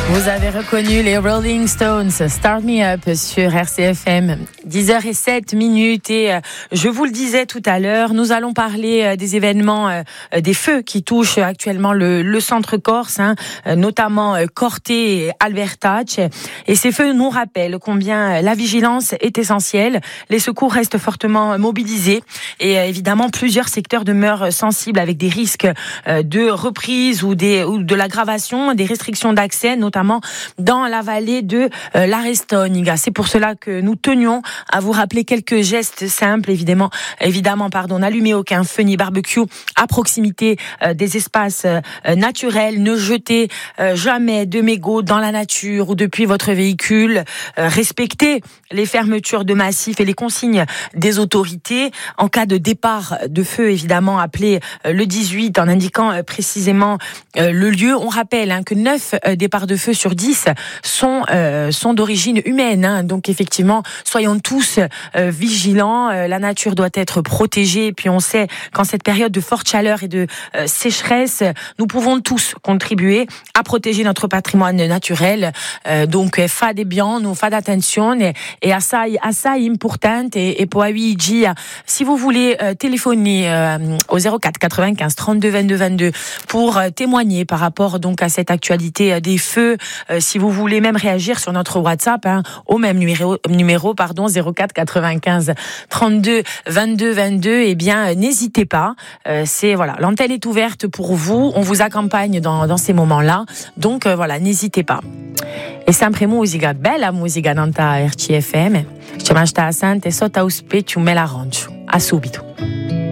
Vous avez reconnu les Rolling Stones, Start Me Up sur RCFM, 10h07 et je vous le disais tout à l'heure, nous allons parler des événements, des feux qui touchent actuellement le centre corse, notamment Corte et Albertache. Et ces feux nous rappellent combien la vigilance est essentielle. Les secours restent fortement mobilisés et évidemment plusieurs secteurs demeurent sensibles avec des risques de reprise ou de l'aggravation, des restrictions d'accès, notamment dans la vallée de la Restoniga. C'est pour cela que nous tenions à vous rappeler quelques gestes simples, évidemment, n'allumez aucun feu ni barbecue à proximité des espaces naturels, ne jetez jamais de mégots dans la nature ou depuis votre véhicule, respectez les fermetures de massifs et les consignes des autorités. En cas de départ de feu, évidemment, appelez le 18 en indiquant précisément le lieu. On rappelle que 9 départs de feu sur 10 sont d'origine humaine. Donc effectivement, soyons tous vigilants. La nature doit être protégée. Et puis on sait qu'en cette période de forte chaleur et de sécheresse, nous pouvons tous contribuer à protéger notre patrimoine naturel. Donc faites bien, nous faites attention et assai importante et poi si vous voulez téléphoner au 04 95 32 22 22 pour témoigner par rapport donc à cette actualité des feux. Si vous voulez même réagir sur notre WhatsApp, au même numéro 04 95 32 22 22, eh bien n'hésitez pas. L'antenne est ouverte pour vous. On vous accompagne dans ces moments-là. Donc n'hésitez pas. E sempre musica, bella musica nanta RCFM. Ci mangiate a sante sotto auspecchio me la rancio. A subito.